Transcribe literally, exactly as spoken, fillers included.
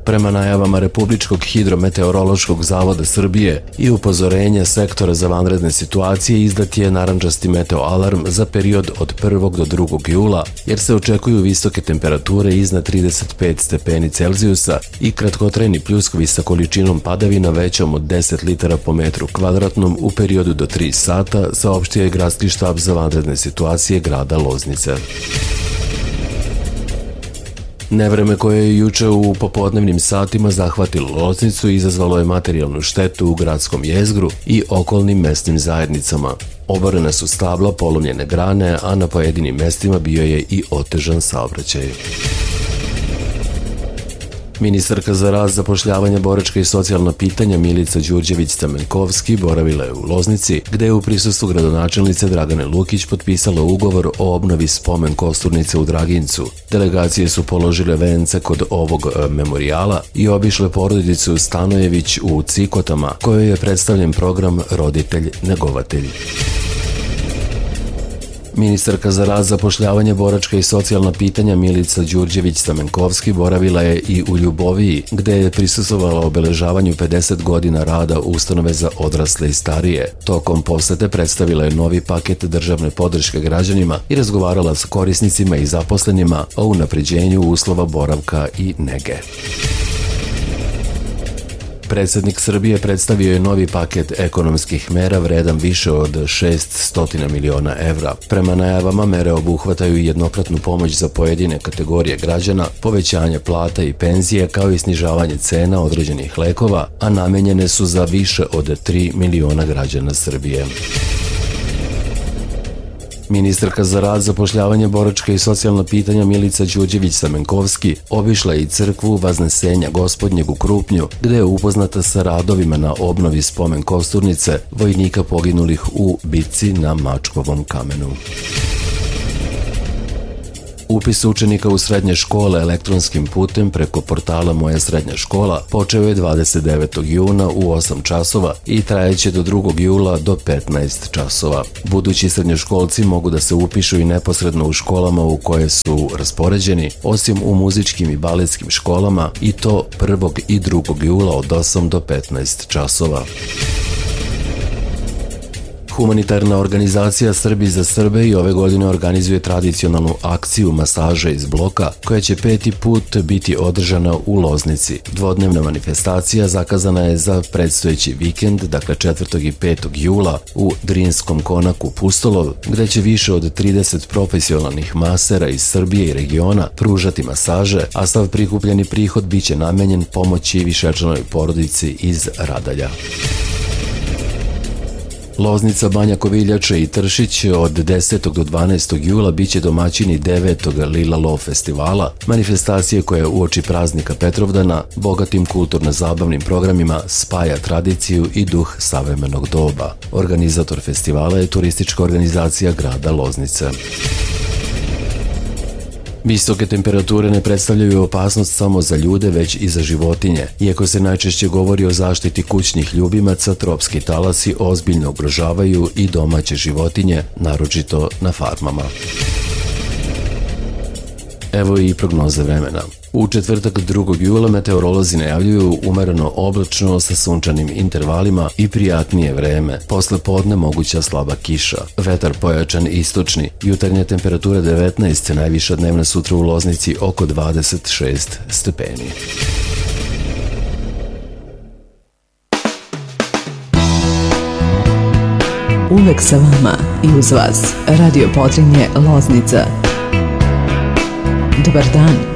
Prema najavama Republičkog hidrometeorološkog zavoda Srbije i upozorenja sektora za vanredne situacije, izdat je narandžasti meteo alarm za period od prvog do drugog jula, jer se očekuju visoke temperature iznad trideset pet stepeni Celzijusa i kratkotrajni pljuskovi sa količinom padavina većom od deset litara po metru kvadratnom u periodu do tri sata, saopštio je Gradski štab za vanredne situacije grada Loznice. Nevreme koje je juče u popodnevnim satima zahvatilo Loznicu izazvalo je materijalnu štetu u gradskom jezgru i okolnim mesnim zajednicama. Oborena su stabla, polomljene grane, a na pojedinim mestima bio je i otežan saobraćaj. Ministarka za rad, zapošljavanje, boračka i socijalna pitanja Milica Đurđević-Stamenkovski boravila je u Loznici, gde je u prisustvu gradonačelnice Dragane Lukić potpisala ugovor o obnovi spomen kosturnice u Dragincu. Delegacije su položile vence kod ovog memorijala i obišle porodicu Stanojević u Cikotama, kojoj je predstavljen program Roditelj-negovatelj. Ministarka za rad, zapošljavanje, boračka i socijalna pitanja Milica Đurđević-Stamenkovski boravila je i u Ljuboviji, gde je prisustvovala obeležavanju pedeset godina rada ustanove za odrasle i starije. Tokom posete predstavila je novi paket državne podrške građanima i razgovarala sa korisnicima i zaposlenima o unapređenju uslova boravka i nege. Predsednik Srbije predstavio je novi paket ekonomskih mera vredan više od šesnaest miliona evra. Prema najavama, mere obuhvataju jednokratnu pomoć za pojedine kategorije građana, povećanje plata i penzije, kao i snižavanje cena određenih lekova, a namenjene su za više od tri miliona građana Srbije. Ministarka za rad, zapošljavanje, boračka i socijalna pitanja Milica Đurđević-Stamenkovski obišla i crkvu Vaznesenja Gospodnjeg u Krupnju, gde je upoznata sa radovima na obnovi spomen kosturnice vojnika poginulih u bitci na Mačkovom kamenu. Upis učenika u srednje škole elektronskim putem preko portala Moja srednja škola počeo je dvadeset devetog juna u osam časova i trajeće do drugog jula do petnaest časova. Budući srednjoškolci mogu da se upišu i neposredno u školama u koje su raspoređeni, osim u muzičkim i baletskim školama, i to prvog i drugog jula od osam do petnaest časova. Humanitarna organizacija Srbi za Srbe i ove godine organizuje tradicionalnu akciju masaže iz bloka, koja će peti put biti održana u Loznici. Dvodnevna manifestacija zakazana je za predstojeći vikend, dakle četvrtog i petog jula, u Drinskom konaku Pustolov, gde će više od trideset profesionalnih masera iz Srbije i regiona pružati masaže, a sav prikupljeni prihod biće namenjen pomoći višečlanoj porodici iz Radalja. Loznica, Banja Koviljača i Tršić od desetog do dvanaestog jula biće domaćini devetog Lila Lov festivala, manifestacije koja uoči praznika Petrovdana bogatim kulturno-zabavnim programima spaja tradiciju i duh savremenog doba. Organizator festivala je turistička organizacija grada Loznice. Visoke temperature ne predstavljaju opasnost samo za ljude, već i za životinje. Iako se najčešće govori o zaštiti kućnih ljubimaca, tropski talasi ozbiljno ugrožavaju i domaće životinje, naročito na farmama. Evo i prognoze vremena. U četvrtak drugog jula meteorolozi najavljuju umereno oblačno sa sunčanim intervalima i prijatnije vreme. Posle podne moguća slaba kiša. Vetar pojačan istočni. Jutarnja temperatura devetnaest, najviša dnevna sutra u Loznici oko dvadeset šest stepeni. Uvek sa vama i uz vas. Radio Podrinje Loznica. Dobar dan.